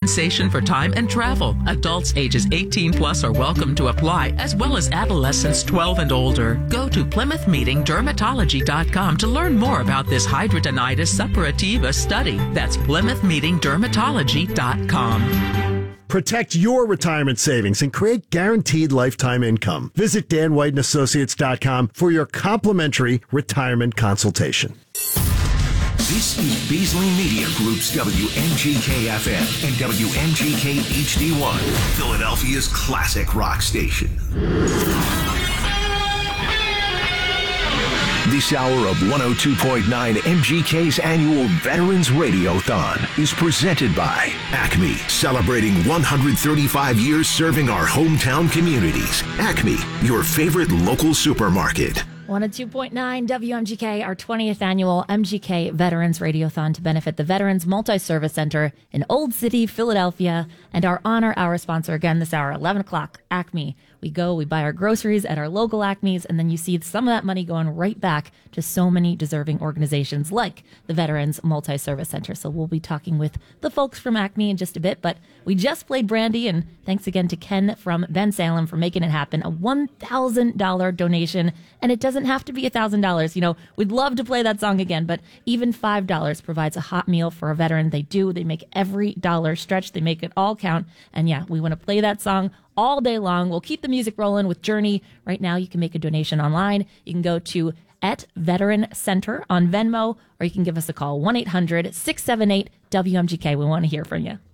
compensation for time and travel. Adults ages 18 plus are welcome to apply, as well as adolescents 12 and older. Go to PlymouthMeetingDermatology.com to learn more about this hidradenitis suppurativa study. That's PlymouthMeetingDermatology.com. Protect your retirement savings and create guaranteed lifetime income. Visit DanWhiteandAssociates.com for your complimentary retirement consultation. This is Beasley Media Group's WMGK-FM and WMGK-HD1, Philadelphia's classic rock station. This hour of 102.9 MGK's annual Veterans Radiothon is presented by Acme, celebrating 135 years serving our hometown communities. Acme, your favorite local supermarket. 102.9 WMGK, our 20th annual MGK Veterans Radiothon to benefit the Veterans Multi-Service Center in Old City, Philadelphia, and our honor hour sponsor again this hour, 11 o'clock, Acme. We go, we buy our groceries at our local Acme's, and then you see some of that money going right back to so many deserving organizations like the Veterans Multi-Service Center. So we'll be talking with the folks from Acme in just a bit, but we just played Brandy, and thanks again to Ken from Ben Salem for making it happen. A $1,000 donation, and it doesn't have to be $1,000. You know, we'd love to play that song again, but even $5 provides a hot meal for a veteran. They make every dollar stretch. They make it all count. And yeah, we want to play that song all day long. We'll keep the music rolling with Journey. Right now, you can make a donation online. You can go to @Veteran Center on Venmo, or you can give us a call, 1-800-678-WMGK. We want to hear from you.